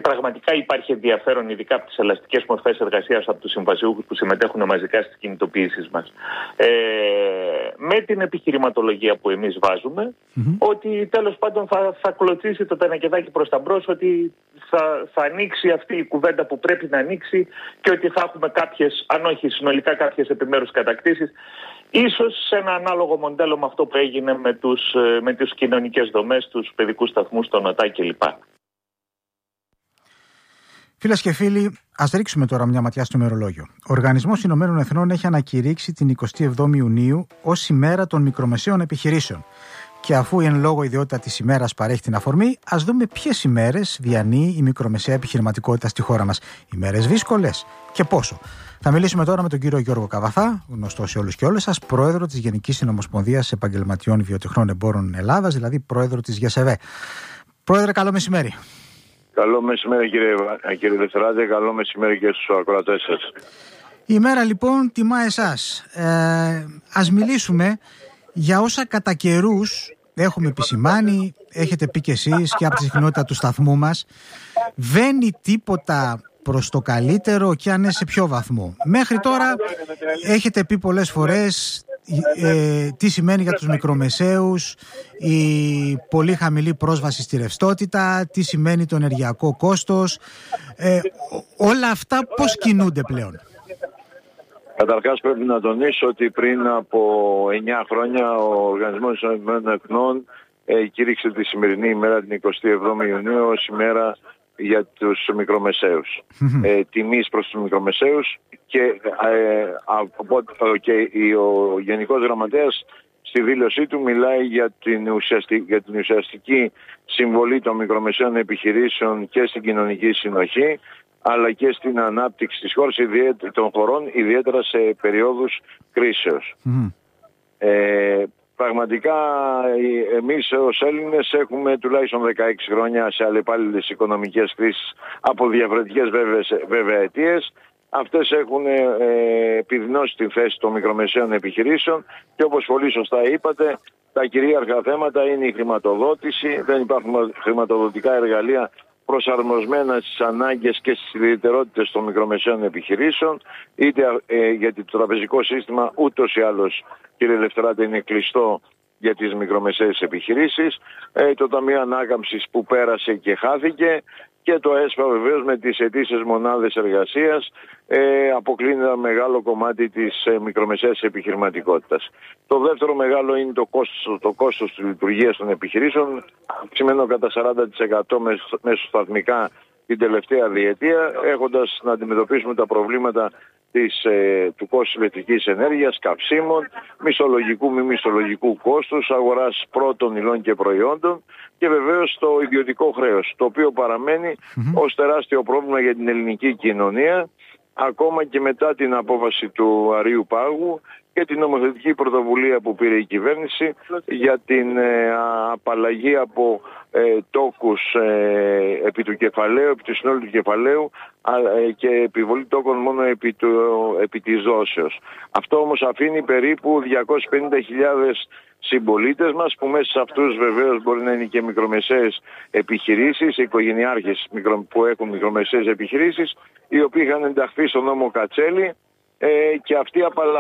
πραγματικά υπάρχει ενδιαφέρον, ειδικά από τις ελαστικές μορφές εργασίας, από τους συμβασιούχους που συμμετέχουν μαζικά στις κινητοποιήσεις μας, με την επιχειρηματολογία που εμείς βάζουμε, ότι τέλος πάντων θα κλωτσίσει το πενακεδάκι προς τα μπρος, ότι θα ανοίξει αυτή η κουβέντα που πρέπει να ανοίξει και ότι θα έχουμε κάποιες, αν όχι συνολικά κάποιες επιμέρους κατακτήσεις, ίσως σε ένα ανάλογο μοντέλο με αυτό που έγινε με τις κοινωνικές δομές, τους παιδικούς σταθμούς, τον ΟΤΑ κλπ. Φίλες και φίλοι, ας ρίξουμε τώρα μια ματιά στο ημερολόγιο. Ο Οργανισμός Ηνωμένων Εθνών έχει ανακηρύξει την 27η Ιουνίου ως ημέρα των μικρομεσαίων επιχειρήσεων. Και αφού η εν λόγω ιδιότητα της ημέρας παρέχει την αφορμή, ας δούμε ποιες ημέρες διανύει η μικρομεσαία επιχειρηματικότητα στη χώρα μας. Ημέρες δύσκολες και πόσο. Θα μιλήσουμε τώρα με τον κύριο Γιώργο Καβαθά, γνωστό σε όλους και όλες σας, πρόεδρο της Γενικής Συνομοσπονδίας Επαγγελματιών Βιοτεχνών Εμπόρων Ελλάδας, δηλαδή πρόεδρο της ΓΕΣΕΒΕ. Πρόεδρε, καλό μεσημέρι. Καλό μεσημέρι κύριε Δευτεράτη, καλό μεσημέρι και στους ακροατές σας. Η ημέρα λοιπόν τιμά εσάς. Ας μιλήσουμε για όσα κατά καιρούς έχουμε επισημάνει, έχετε πει κι εσείς και από τη συχνότητα του σταθμού μας. Βαίνει τίποτα προς το καλύτερο και αν είναι σε ποιο βαθμό? Μέχρι τώρα έχετε πει πολλές φορές τι σημαίνει για τους μικρομεσαίους η πολύ χαμηλή πρόσβαση στη ρευστότητα, τι σημαίνει το ενεργειακό κόστος, όλα αυτά πώς κινούνται πλέον? Καταρχάς πρέπει να τονίσω ότι πριν από 9 χρόνια ο Οργανισμός των Εθνών κήρυξε τη σημερινή ημέρα, την 27η Ιουνίου, ως ημέρα για τους μικρομεσαίους. Τιμής προς τους μικρομεσαίους και ο Γενικός Γραμματέας στη δήλωσή του μιλάει για την ουσιαστική συμβολή των μικρομεσαίων επιχειρήσεων και στην κοινωνική συνοχή, αλλά και στην ανάπτυξη της χώρας, των χωρών, ιδιαίτερα σε περίοδους κρίσεως. Πραγματικά εμείς ως Έλληνες έχουμε τουλάχιστον 16 χρόνια σε αλλεπάλληλες οικονομικές κρίσεις από διαφορετικές βέβαια αιτίες. Αυτές έχουν επιδεινώσει τη θέση των μικρομεσαίων επιχειρήσεων και όπως πολύ σωστά είπατε, τα κυρίαρχα θέματα είναι η χρηματοδότηση. Δεν υπάρχουν χρηματοδοτικά εργαλεία προσαρμοσμένα στις ανάγκες και στις ιδιαιτερότητες των μικρομεσαίων επιχειρήσεων, είτε γιατί το τραπεζικό σύστημα ούτως ή άλλως, κύριε Λευτεράτη, είναι κλειστό για τις μικρομεσαίες επιχειρήσεις, το Ταμείο Ανάκαμψης που πέρασε και χάθηκε και το ΕΣΠΑ βεβαίως με τις αιτήσεις μονάδες εργασίας αποκλίνει ένα μεγάλο κομμάτι της μικρομεσαίας επιχειρηματικότητας. Το δεύτερο μεγάλο είναι το κόστος της λειτουργίας των επιχειρήσεων, αυξημένο κατά 40% μεσοσταθμικά την τελευταία διετία, έχοντας να αντιμετωπίσουμε τα προβλήματα του κόστους ηλεκτρικής ενέργειας, καυσίμων, μισθολογικού μη μισθολογικού κόστους, αγοράς πρώτων υλών και προϊόντων και βεβαίως το ιδιωτικό χρέος, το οποίο παραμένει ως τεράστιο πρόβλημα για την ελληνική κοινωνία, ακόμα και μετά την απόφαση του Αρείου Πάγου και την νομοθετική πρωτοβουλία που πήρε η κυβέρνηση για την απαλλαγή από τόκους επί του κεφαλαίου, επί του συνόλου του κεφαλαίου και επιβολή τόκων μόνο επί της δόσεως. Αυτό όμως αφήνει περίπου 250.000 συμπολίτες μας, που μέσα σε αυτούς βεβαίως μπορεί να είναι και μικρομεσαίες επιχειρήσεις, οικογενειάρχες που έχουν μικρομεσαίες επιχειρήσεις, οι οποίοι είχαν ενταχθεί στον νόμο Κατσέλη και αυτοί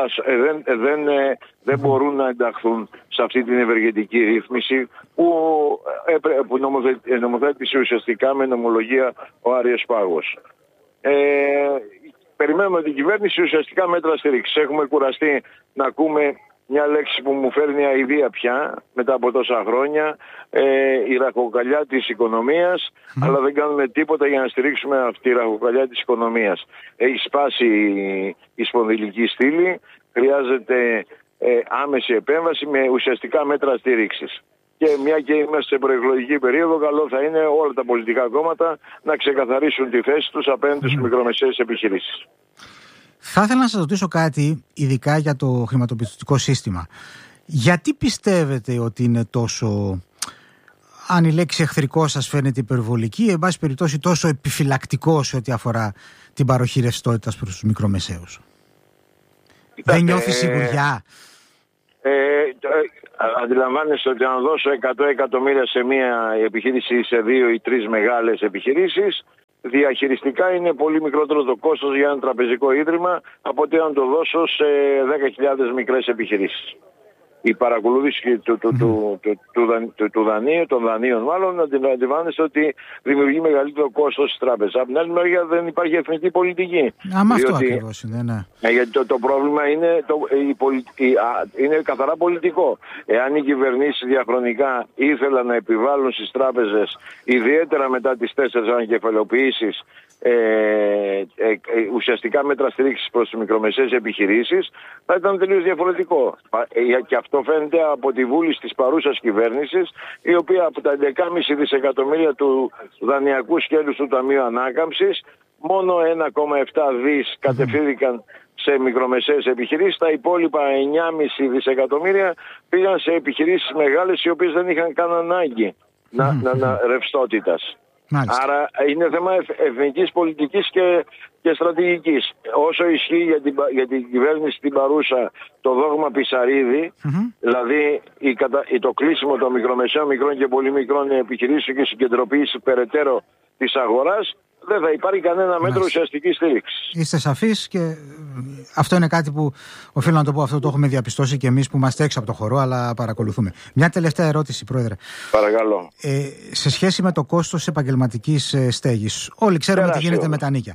δεν μπορούν να ενταχθούν σε αυτή την ευεργετική ρύθμιση που νομοθέτησε ουσιαστικά με νομολογία ο Άριος Πάγος. Περιμένουμε την κυβέρνηση ουσιαστικά μέτρα στήριξης. Έχουμε κουραστεί να ακούμε μια λέξη που μου φέρνει αηδία πια μετά από τόσα χρόνια, η ραχοκοκαλιά της οικονομίας, αλλά δεν κάνουμε τίποτα για να στηρίξουμε αυτή τη ραχοκοκαλιά της οικονομίας. Έχει σπάσει η σπονδυλική στήλη, χρειάζεται άμεση επέμβαση με ουσιαστικά μέτρα στήριξης. Και μια και είμαστε σε προεκλογική περίοδο, καλό θα είναι όλα τα πολιτικά κόμματα να ξεκαθαρίσουν τη θέση τους απέναντι στις μικρομεσαίες επιχειρήσεις. Θα ήθελα να σας ρωτήσω κάτι, ειδικά για το χρηματοπιστωτικό σύστημα. Γιατί πιστεύετε ότι είναι τόσο, αν η λέξη εχθρικό σας φαίνεται υπερβολική, εν πάση περιπτώσει τόσο επιφυλακτικό σε ό,τι αφορά την παροχή ρευστότητας προς τους μικρομεσαίους? Δεν νιώθει σιγουριά? Αντιλαμβάνεστε ότι αν δώσω 100 εκατομμύρια σε μία επιχείρηση ή σε 2 ή 3 μεγάλες επιχειρήσεις, διαχειριστικά είναι πολύ μικρότερο το κόστος για ένα τραπεζικό ίδρυμα από ότι αν το δώσω σε 10.000 μικρές επιχειρήσεις. Η παρακολούθηση του δανείου, των δανείων μάλλον, αντιλαμβάνεστε ότι δημιουργεί μεγαλύτερο κόστος στις τράπεζες. Από την άλλη μεριά δεν υπάρχει εθνική πολιτική. Αυτό ακριβώς είναι, ναι. Γιατί το πρόβλημα είναι καθαρά πολιτικό. Εάν οι κυβερνήσεις διαχρονικά ήθελαν να επιβάλλουν στις τράπεζες, ιδιαίτερα μετά τις 4 ανακεφαλαιοποιήσεις, ουσιαστικά μέτρα στήριξης προς τις μικρομεσαίες επιχειρήσεις, θα ήταν τελείως διαφορετικό. Και αυτό φαίνεται από τη βούληση της παρούσας κυβέρνησης, η οποία από τα 11,5 δισεκατομμύρια του δανειακού σκέλους του Ταμείου Ανάκαμψης, μόνο 1,7 δις κατευθύνθηκαν σε μικρομεσαίες επιχειρήσεις. Τα υπόλοιπα 9,5 δισεκατομμύρια πήγαν σε επιχειρήσεις μεγάλες, οι οποίες δεν είχαν καν ανάγκη ρευστότητας. Μάλιστα. Άρα είναι θέμα εθνικής πολιτικής και στρατηγικής. Όσο ισχύει για την κυβέρνηση την παρούσα το δόγμα Πισαρίδη, δηλαδή το κλείσιμο των μικρομεσαίων, μικρών και πολύ μικρών επιχειρήσεων και συγκεντρωποίηση περαιτέρω της αγοράς, δεν θα υπάρχει κανένα μέτρο ουσιαστικής στήριξης. Είστε σαφείς και αυτό είναι κάτι που οφείλω να το πω, αυτό το έχουμε διαπιστώσει και εμείς που είμαστε έξω από το χορό, αλλά παρακολουθούμε. Μια τελευταία ερώτηση, Πρόεδρε. Παρακαλώ. Σε σχέση με το κόστος επαγγελματικής στέγης, όλοι ξέρουμε τι γίνεται με τα νίκια.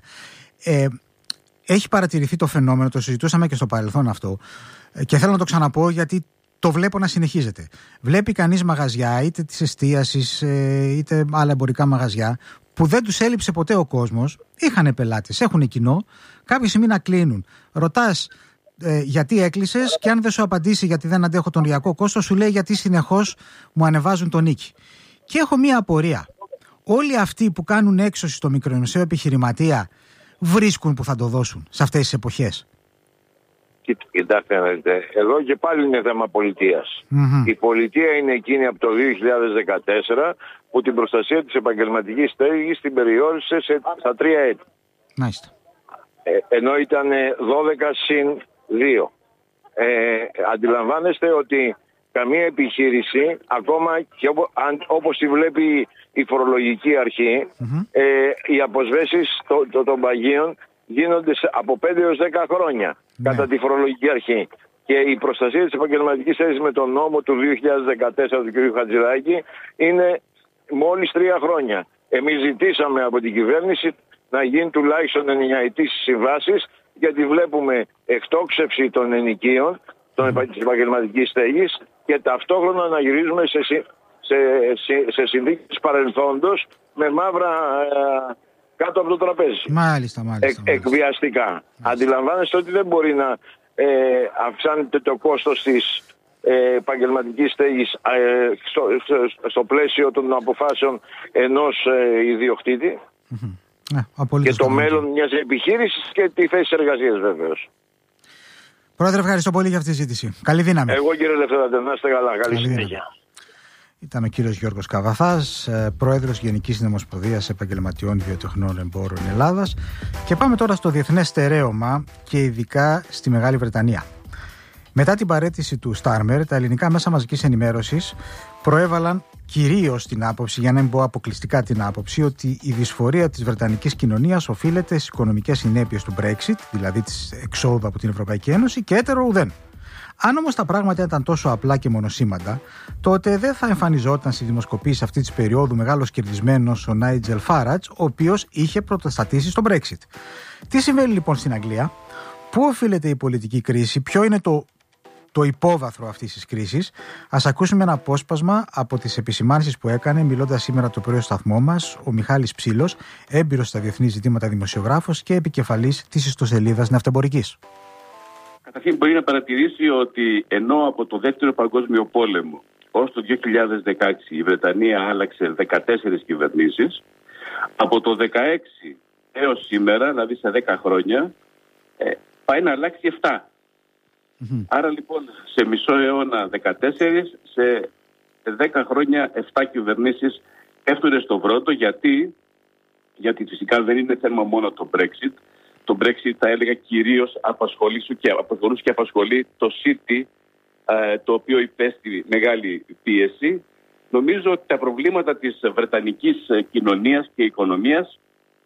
Έχει παρατηρηθεί το φαινόμενο, το συζητούσαμε και στο παρελθόν αυτό, και θέλω να το ξαναπώ γιατί το βλέπω να συνεχίζεται. Βλέπει κανείς μαγαζιά, είτε της εστίασης, είτε άλλα εμπορικά μαγαζιά, που δεν τους έλειψε ποτέ ο κόσμος, είχαν πελάτες, έχουν κοινό, κάποια στιγμή να κλείνουν. Ρωτάς γιατί έκλεισες και αν δεν σου απαντήσει γιατί δεν αντέχω τον οριακό κόστος, σου λέει γιατί συνεχώς μου ανεβάζουν τον νίκη. Και έχω μία απορία. Όλοι αυτοί που κάνουν έξωση στο μικρομεσαίο επιχειρηματία βρίσκουν που θα το δώσουν σε αυτές τις εποχές? Κοιτάξτε, εδώ και πάλι είναι θέμα πολιτείας. Η πολιτεία είναι εκείνη από το 2014 που την προστασία της επαγγελματικής στέγης την περιόρισε στα 3 έτη. Μάλιστα. Ενώ ήταν 12 συν 2. Αντιλαμβάνεστε ότι καμία επιχείρηση, ακόμα και όπως τη βλέπει η φορολογική αρχή, οι αποσβέσεις των παγίων γίνονται από 5 έως 10 χρόνια κατά τη φορολογική αρχή. Και η προστασία της επαγγελματικής στέγης με τον νόμο του 2014 του κ. Χατζηδάκη είναι μόλις 3 χρόνια. Εμείς ζητήσαμε από την κυβέρνηση να γίνει τουλάχιστον 9ετής συμβάσεις, γιατί βλέπουμε εκτόξευση των ενοικίων της επαγγελματικής στέγης και ταυτόχρονα να γυρίζουμε σε συνθήκες παρελθόντος με μαύρα κάτω από το τραπέζι. Μάλιστα. Εκβιαστικά. Αντιλαμβάνεστε ότι δεν μπορεί να αυξάνεται το κόστος της επαγγελματικής στέγης στο πλαίσιο των αποφάσεων ενός ιδιοκτήτη και το μέλλον μιας επιχείρησης και τη θέση εργασίας βεβαίως. Πρόεδρε, ευχαριστώ πολύ για αυτή τη συζήτηση. Καλή δύναμη. Εγώ κύριε Λευθεράντε, να είστε καλά. Καλή συνέχεια. Ήταν ο κύριος Γιώργος Καβαθάς, πρόεδρος Γενικής Συνομοσπονδίας Επαγγελματιών Βιοτεχνών Εμπόρων Ελλάδας. Και πάμε τώρα στο διεθνές στερέωμα και ειδικά στη Μεγάλη Βρετανία. Μετά την παραίτηση του Στάρμερ, τα ελληνικά μέσα μαζικής ενημέρωσης προέβαλαν κυρίως την άποψη, για να μην πω αποκλειστικά την άποψη, ότι η δυσφορία της βρετανικής κοινωνίας οφείλεται στις οικονομικές συνέπειες του Brexit, δηλαδή της εξόδου από την Ευρωπαϊκή Ένωση, και έτερο ουδέν. Αν όμως τα πράγματα ήταν τόσο απλά και μονοσήμαντα, τότε δεν θα εμφανιζόταν στη δημοσκοπήση αυτή της περίοδου μεγάλος κερδισμένος ο Νάιτζελ Φάρατζ, ο οποίος είχε πρωτοστατήσει στο Brexit. Τι συμβαίνει λοιπόν στην Αγγλία, πού οφείλεται η πολιτική κρίση, ποιο είναι το υπόβαθρο αυτής της κρίσης? Ας ακούσουμε ένα απόσπασμα από τις επισημάνσεις που έκανε, μιλώντας σήμερα το πρωί στο σταθμό μας, ο Μιχάλης Ψήλος, έμπειρος στα διεθνή ζητήματα δημοσιογράφος και επικεφαλής της ιστοσελίδας Ναυτεμπορικής. Καταρχήν μπορεί να παρατηρήσει ότι ενώ από το Δεύτερο Παγκόσμιο Πόλεμο ως το 2016 η Βρετανία άλλαξε 14 κυβερνήσεις, από το 2016 έως σήμερα, δηλαδή σε 10 χρόνια, πάει να αλλάξει 7. Άρα λοιπόν σε μισό αιώνα 14, σε 10 χρόνια 7 κυβερνήσεις έφτουνε στο βρόντο. Γιατί φυσικά δεν είναι θέμα μόνο το Brexit. Το Brexit θα έλεγα κυρίως απασχολούσε και απασχολεί το City, το οποίο υπέστη μεγάλη πίεση. Νομίζω ότι τα προβλήματα της βρετανικής κοινωνίας και οικονομίας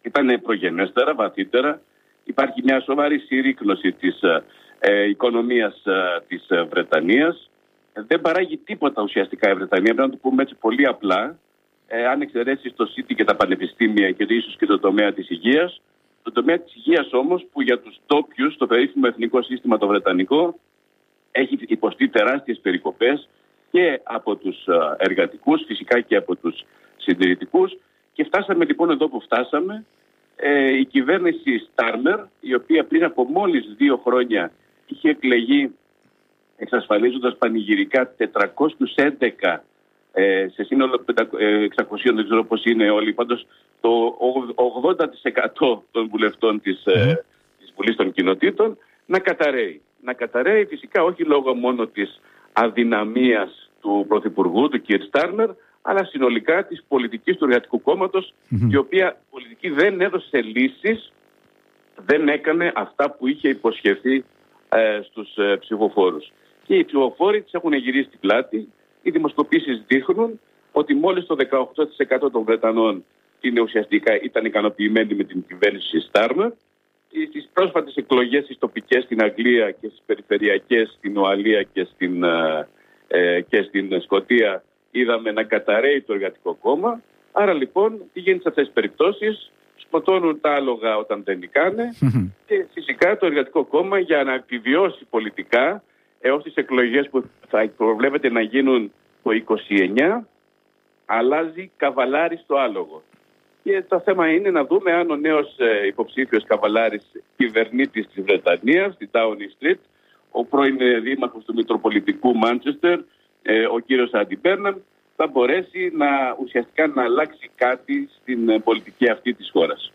ήταν προγενέστερα, βαθύτερα. Υπάρχει μια σοβαρή συρρίκνωση της οικονομίας της Βρετανίας. Δεν παράγει τίποτα ουσιαστικά η Βρετανία, πρέπει να το πούμε έτσι πολύ απλά. Αν εξαιρέσεις το City και τα πανεπιστήμια και ίσως και το τομέα της υγείας. Το τομέα της υγείας όμως, που για τους ντόπιους, το περίφημο εθνικό σύστημα το βρετανικό, έχει υποστεί τεράστιες περικοπές και από τους εργατικούς, φυσικά και από τους συντηρητικούς. Και φτάσαμε λοιπόν εδώ που φτάσαμε. Η κυβέρνηση Στάρμερ, η οποία πριν από μόλις 2 χρόνια είχε εκλεγεί εξασφαλίζοντας πανηγυρικά 411 σε σύνολο 600, δεν ξέρω πώς είναι όλοι, πάντως το 80% των βουλευτών της Βουλής των Κοινοτήτων να καταραίει. Να καταραίει φυσικά όχι λόγω μόνο της αδυναμίας του Πρωθυπουργού, του κ. Στάρμερ, αλλά συνολικά της πολιτικής του Εργατικού Κόμματος, η οποία πολιτική δεν έδωσε λύσεις, δεν έκανε αυτά που είχε υποσχεθεί στους ψηφοφόρους. Και οι ψηφοφόροι της έχουν γυρίσει την πλάτη. Οι δημοσκοπήσεις δείχνουν ότι μόλις το 18% των Βρετανών ήταν ικανοποιημένοι με την κυβέρνηση Στάρμερ. Στις πρόσφατες εκλογές στις τοπικές στην Αγγλία και στις περιφερειακές στην Ουαλία και στην Σκωτία είδαμε να καταραίει το Εργατικό Κόμμα. Άρα λοιπόν τι γίνεται σε αυτές τις περιπτώσεις? Σκοτώνουν τα άλογα όταν δεν νικάνε και φυσικά το Εργατικό Κόμμα, για να επιβιώσει πολιτικά έως τις εκλογές που θα προβλέπεται να γίνουν το 29, αλλάζει καβαλάρι στο άλογο. Και το θέμα είναι να δούμε αν ο νέος υποψήφιος καβαλάρης κυβερνήτης της Βρετανίας, στη Downing Street, ο πρώην δήμαρχος του Μητροπολιτικού Μάντσεστερ, ο κύριος Άντι Μπέρναμ, θα μπορέσει ουσιαστικά να αλλάξει κάτι στην πολιτική αυτή της χώρας.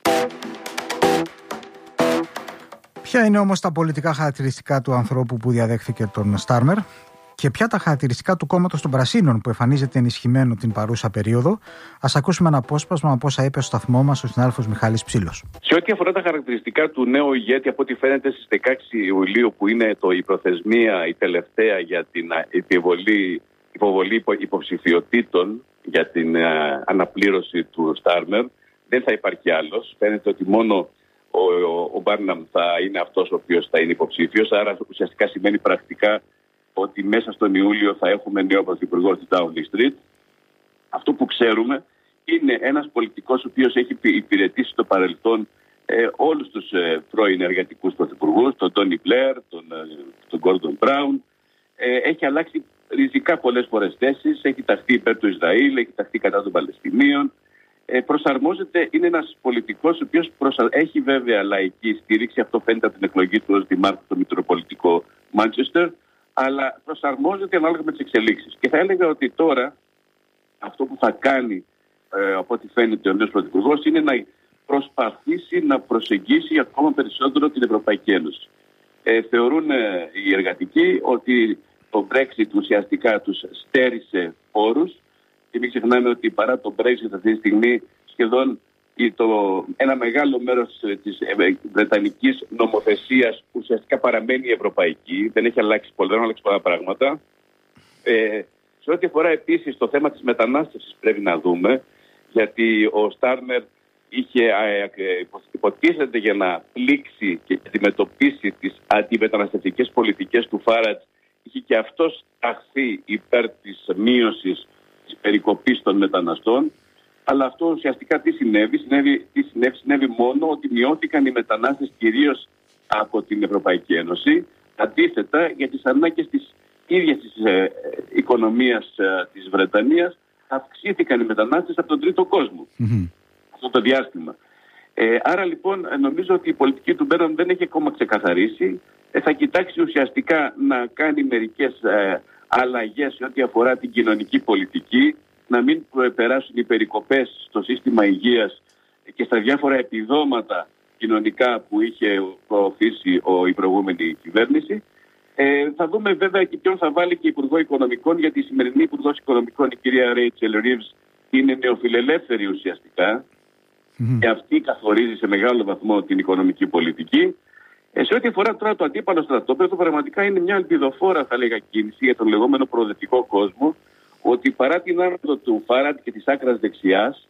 Ποια είναι όμως τα πολιτικά χαρακτηριστικά του ανθρώπου που διαδέχθηκε τον Στάρμερ και ποια τα χαρακτηριστικά του κόμματος των Πρασίνων που εμφανίζεται ενισχυμένο την παρούσα περίοδο? Ας ακούσουμε ένα απόσπασμα από όσα είπε στο σταθμό μας ο συνάδελφος Μιχάλης Ψήλος. Σε ό,τι αφορά τα χαρακτηριστικά του νέου ηγέτη, από ό,τι φαίνεται στις 16 Ιουλίου, που είναι η προθεσμία, η τελευταία για την υποβολή υποψηφιωτήτων για την αναπλήρωση του Στάρμερ, δεν θα υπάρχει άλλος. Φαίνεται ότι μόνο ο Μπάρναμ θα είναι αυτός ο οποίος θα είναι υποψήφιος. Άρα ουσιαστικά σημαίνει πρακτικά ότι μέσα στον Ιούλιο θα έχουμε νέο πρωθυπουργό στη Downing Street. Αυτό που ξέρουμε είναι ένας πολιτικός ο οποίος έχει υπηρετήσει στο παρελθόν όλους τους πρώην εργατικούς πρωθυπουργούς, τον Τόνι Μπλερ, τον Γκόρντον Μπράουν. Έχει αλλάξει ριζικά πολλές φορές θέσεις, έχει ταχθεί υπέρ του Ισραήλ, έχει ταχθεί κατά των Παλαιστινίων. Προσαρμόζεται, είναι ένας πολιτικός ο οποίος έχει βέβαια λαϊκή στήριξη, αυτό φαίνεται από την εκλογή του ως δημάρχου στο Μητροπολιτικό Μάντσεστερ, αλλά προσαρμόζεται ανάλογα με τις εξελίξεις. Και θα έλεγα ότι τώρα αυτό που θα κάνει, από ό,τι φαίνεται ο νέος πρωθυπουργός, είναι να προσπαθήσει να προσεγγίσει ακόμα περισσότερο την Ευρωπαϊκή Ένωση. Θεωρούν οι εργατικοί ότι το Brexit ουσιαστικά τους στέρισε όρους. Και μην ξεχνάμε ότι παρά το Brexit αυτή τη στιγμή σχεδόν ένα μεγάλο μέρος της βρετανικής νομοθεσίας ουσιαστικά παραμένει ευρωπαϊκή. Δεν έχει αλλάξει πολλά πράγματα. Σε ό,τι αφορά επίσης το θέμα της μετανάστευσης πρέπει να δούμε, γιατί ο Στάρμερ υποτίθεται για να πλήξει και αντιμετωπίσει τις αντιμεταναστευτικές πολιτικές του Φάρατζ, είχε και αυτός ταχθεί υπέρ της μείωσης της περικοπής των μεταναστών. Αλλά αυτό ουσιαστικά τι συνέβη μόνο ότι μειώθηκαν οι μετανάστες κυρίως από την Ευρωπαϊκή Ένωση. Αντίθετα, για τις ανάγκες της ίδιας της οικονομίας της Βρετανίας αυξήθηκαν οι μετανάστες από τον τρίτο κόσμο αυτό το διάστημα. Άρα λοιπόν νομίζω ότι η πολιτική του Μπέρναμ δεν έχει ακόμα ξεκαθαρίσει. Θα κοιτάξει ουσιαστικά να κάνει μερικές αλλαγές σε ό,τι αφορά την κοινωνική πολιτική, να μην περάσουν οι περικοπές στο σύστημα υγείας και στα διάφορα επιδόματα κοινωνικά που είχε προωθήσει η προηγούμενη κυβέρνηση. Θα δούμε βέβαια και ποιον θα βάλει και Υπουργό Οικονομικών, γιατί η σημερινή Υπουργός Οικονομικών, η κυρία Ρέιτσελ Ρίβς, είναι νεοφιλελεύθερη ουσιαστικά και αυτή καθορίζει σε μεγάλο βαθμό την οικονομική πολιτική. Σε ό,τι αφορά τώρα το αντίπαλο στρατόπεδο, πραγματικά είναι μια ελπιδοφόρα, θα λέγα, κίνηση για τον λεγόμενο προοδευτικό κόσμο, ότι παρά την άνοδο του Φάραντ και της άκρας δεξιάς,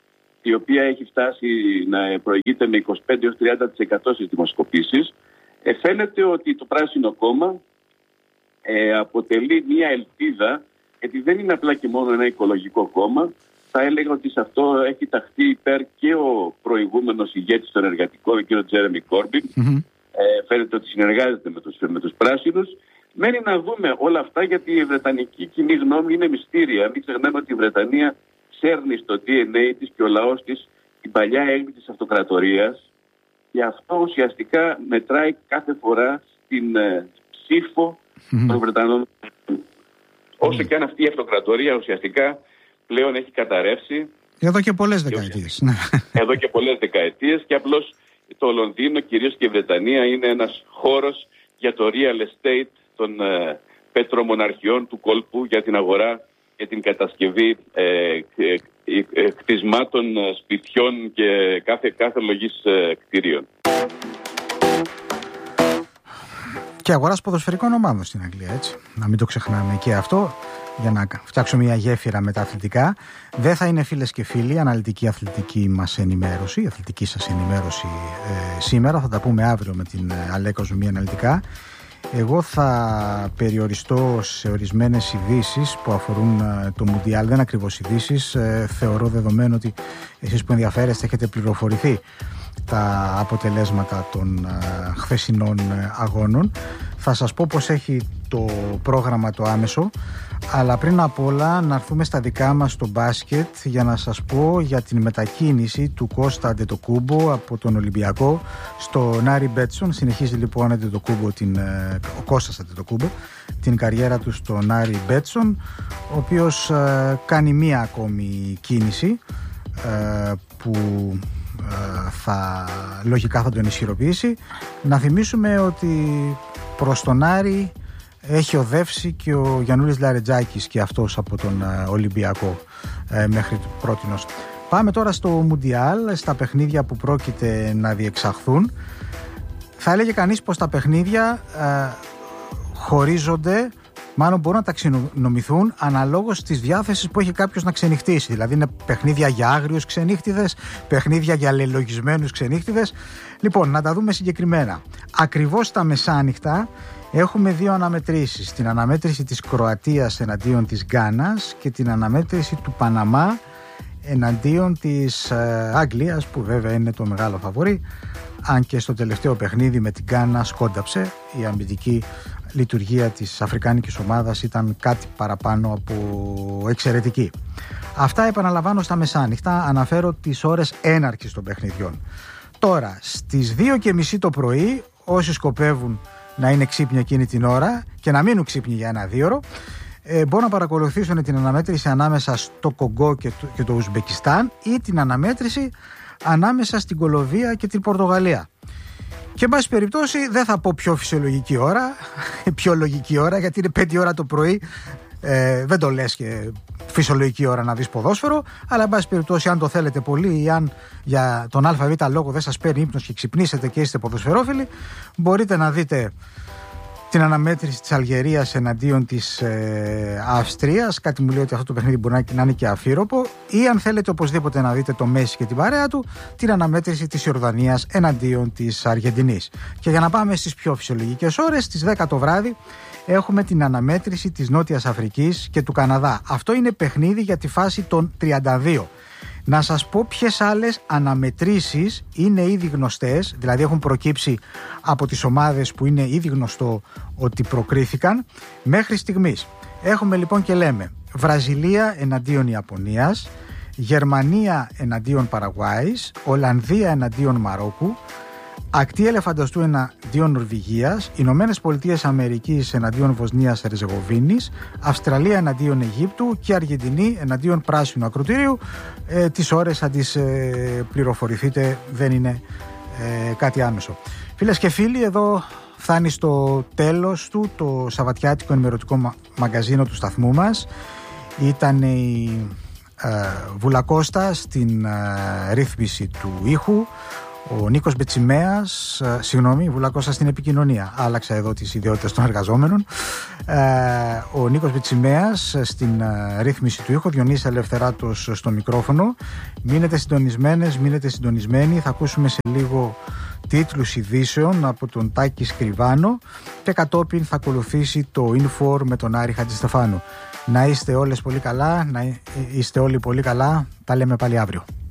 η οποία έχει φτάσει να προηγείται με 25-30% στις δημοσκοπήσεις, φαίνεται ότι το Πράσινο Κόμμα αποτελεί μια ελπίδα, γιατί δεν είναι απλά και μόνο ένα οικολογικό κόμμα. Θα έλεγα ότι σε αυτό έχει ταχθεί υπέρ και ο προηγούμενος ηγέτης των εργατικών, ο κ. Τζέρεμι Κόρμπιν. Φαίνεται ότι συνεργάζεται με τους πράσινους. Μένει να δούμε όλα αυτά, γιατί η βρετανική κοινή γνώμη είναι μυστήρια. Μην ξεχνάμε ότι η Βρετανία σέρνει στο DNA της και ο λαός της την παλιά έγκλη της αυτοκρατορίας, και αυτό ουσιαστικά μετράει κάθε φορά στην ψήφο των Βρετανών. Όσο και αν αυτή η αυτοκρατορία ουσιαστικά πλέον έχει καταρρεύσει. Εδώ και πολλές δεκαετίες. Εδώ και πολλές δεκαετίες, και απλώς το Λονδίνο, κυρίως και η Βρετανία, είναι ένας χώρος για το real estate των πετρομοναρχιών του κόλπου, για την αγορά και την κατασκευή κτισμάτων, σπιτιών και κάθε λογής κτηρίων. Και αγοράς ποδοσφαιρικών ομάδων στην Αγγλία, έτσι. Να μην το ξεχνάμε και αυτό, για να φτιάξουμε μια γέφυρα με τα αθλητικά. Δεν θα είναι, φίλες και φίλοι, αναλυτική αθλητική μας ενημέρωση, η αθλητική σας ενημέρωση σήμερα. Θα τα πούμε αύριο με την Αλέκα Ζουμί αναλυτικά. Εγώ θα περιοριστώ σε ορισμένες ειδήσεις που αφορούν το Μουντιάλ. Δεν ακριβώς ειδήσεις. Θεωρώ δεδομένο ότι εσείς που ενδιαφέρεστε έχετε πληροφορηθεί τα αποτελέσματα των χθεσινών αγώνων. Θα σας πω πως έχει το πρόγραμμα το άμεσο, αλλά πριν απ' όλα να έρθουμε στα δικά μας στο μπάσκετ για να σας πω για την μετακίνηση του Κώστα Αντετοκούμπο από τον Ολυμπιακό στο Νάρι Μπέτσον. Συνεχίζει λοιπόν ο Κώστας Αντετοκούμπο την καριέρα του στο Νάρι Μπέτσον, ο οποίος κάνει μία ακόμη κίνηση που λογικά θα τον ισχυροποιήσει. Να θυμίσουμε ότι προς τον Άρη έχει οδεύσει και ο Γιαννούλης Λαρετζάκης, και αυτός από τον Ολυμπιακό μέχρι πρότινος. Πάμε τώρα στο Μουντιάλ, στα παιχνίδια που πρόκειται να διεξαχθούν. Θα έλεγε κανείς πως τα παιχνίδια χωρίζονται, μάλλον μπορούν να ταξινομηθούν αναλόγως της διάθεσης που έχει κάποιος να ξενυχτήσει. Δηλαδή είναι παιχνίδια για άγριους ξενύχτιδες, παιχνίδια για λελογισμένους ξενύχτιδες. Λοιπόν, να τα δούμε συγκεκριμένα. Ακριβώς τα μεσάνυχτα έχουμε δύο αναμετρήσεις. Την αναμέτρηση της Κροατίας εναντίον της Γκάνας και την αναμέτρηση του Παναμά εναντίον της Αγγλίας, που βέβαια είναι το μεγάλο φαβορί, αν και στο τελευταίο παιχνίδι με την Γκάνα σκόνταψε. Η αμυντική λειτουργία της αφρικάνικης ομάδας ήταν κάτι παραπάνω από εξαιρετική. Αυτά επαναλαμβάνω στα μεσάνυχτα, αναφέρω τις ώρες έναρξης των παιχνιδιών. Τώρα στις 2:30 το πρωί, όσοι σκοπεύουν να είναι ξύπνοι εκείνη την ώρα και να μείνουν ξύπνοι για ένα 2ωρο, μπορούν να παρακολουθήσουν την αναμέτρηση ανάμεσα στο Κογκό και το Ουσμπεκιστάν, ή την αναμέτρηση ανάμεσα στην Κολομβία και την Πορτογαλία. Και εν πάση περιπτώσει δεν θα πω πιο φυσιολογική ώρα, πιο λογική ώρα, γιατί είναι 5 ώρα το πρωί. Δεν το λες και φυσιολογική ώρα να δεις ποδόσφαιρο, αλλά εν πάση περιπτώσει, αν το θέλετε πολύ ή αν για τον ΑΒ λόγο δεν σας παίρνει ύπνος και ξυπνήσετε και είστε ποδοσφαιρόφιλοι, μπορείτε να δείτε την αναμέτρηση της Αλγερίας εναντίον της Αυστρίας. Κάτι μου λέει ότι αυτό το παιχνίδι μπορεί να είναι και αφύροπο. Ή αν θέλετε οπωσδήποτε να δείτε το Μέση και την παρέα του, την αναμέτρηση της Ιορδανίας εναντίον της Αργεντινής. Και για να πάμε στις πιο φυσιολογικές ώρες, στις 10 το βράδυ έχουμε την αναμέτρηση της Νότιας Αφρικής και του Καναδά. Αυτό είναι παιχνίδι για τη φάση των 32. Να σας πω ποιες άλλες αναμετρήσεις είναι ήδη γνωστές, δηλαδή έχουν προκύψει από τις ομάδες που είναι ήδη γνωστό ότι προκρίθηκαν μέχρι στιγμής. Έχουμε λοιπόν και λέμε Βραζιλία εναντίον Ιαπωνίας, Γερμανία εναντίον Παραγουάης, Ολλανδία εναντίον Μαρόκου, Ακτή Ελεφαντοστού εναντίον Νορβηγίας, Ηνωμένες Πολιτείες Αμερικής εναντίον Βοσνίας Ερζεγοβίνης, Αυστραλία εναντίον Αιγύπτου και Αργεντινή εναντίον Πράσινου Ακροτηρίου. Τις ώρες θα τις πληροφορηθείτε, δεν είναι κάτι άμεσο. Φίλες και φίλοι, εδώ φτάνει στο τέλος του το σαββατιάτικο ενημερωτικό μαγκαζίνο του σταθμού μας. Ήταν η Βουλακώστα στην ρύθμιση του ήχου, Ο Νίκος Μπετσιμέας, συγγνώμη, βουλακώσα στην επικοινωνία. Άλλαξα εδώ τις ιδιότητες των εργαζόμενων. Ο Νίκος Μπετσιμέας στην ρύθμιση του ήχου, Διονύσης Ελευθεράτος στο μικρόφωνο. Μείνετε συντονισμένες, μείνετε συντονισμένοι. Θα ακούσουμε σε λίγο τίτλους ειδήσεων από τον Τάκη Σκριβάνο και κατόπιν θα ακολουθήσει το Infor με τον Άρη Χατζηστεφάνου. Να είστε όλες πολύ καλά, να είστε όλοι πολύ καλά. Τα λέμε πάλι αύριο.